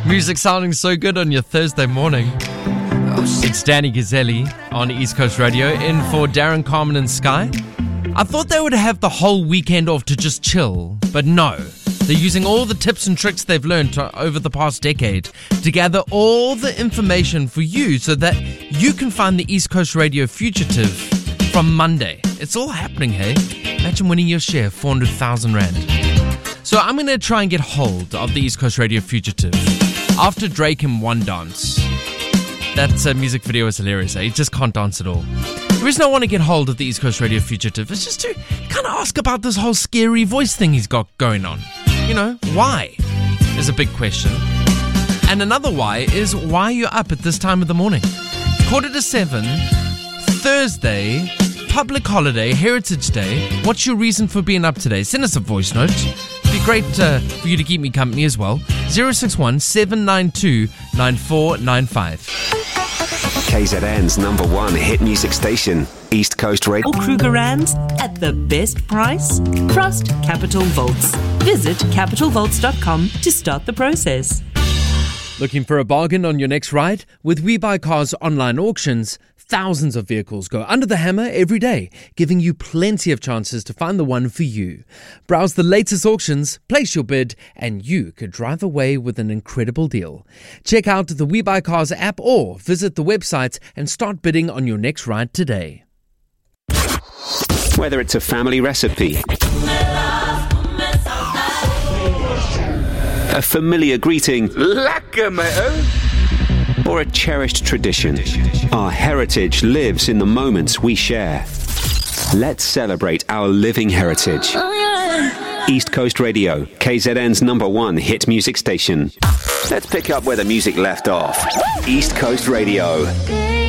Music sounding so good on your Thursday morning. It's Danny Gazzelli on East Coast Radio in for Darren, Carmen and Sky. I thought they would have the whole weekend off to just chill, but no. They're using all the tips and tricks they've learned over the past decade to gather all the information for you so that you can find the East Coast Radio Fugitive from Monday. It's all happening, hey? Imagine winning your share of 400,000 Rand. So I'm going to try and get hold of the East Coast Radio Fugitive after Drake in One Dance. That music video is hilarious, eh? He just can't dance at all. The reason I want to get hold of the East Coast Radio Fugitive is just to kind of ask about this whole scary voice thing he's got going on. You know, why is a big question. And another why is, why are you up at this time of the morning? 6:45, Thursday, public holiday, Heritage Day. What's your reason for being up today? Send us a voice note. It'd be great for you to keep me company as well. 061 792 9495. KZN's number one hit music station, East Coast Radio. Kruger Rands at the best price? Trust Capital Vaults. Visit capitalvaults.com to start the process. Looking for a bargain on your next ride? With We Buy Cars online auctions, thousands of vehicles go under the hammer every day, giving you plenty of chances to find the one for you. Browse the latest auctions, place your bid, and you could drive away with an incredible deal. Check out the We Buy Cars app or visit the website and start bidding on your next ride today. Whether it's a family recipe, a familiar greeting, Lekker, mate. or a cherished tradition, our heritage lives in the moments we share. Let's celebrate our living heritage. East Coast Radio, KZN's number one hit music station. Let's pick up where the music left off. East Coast Radio.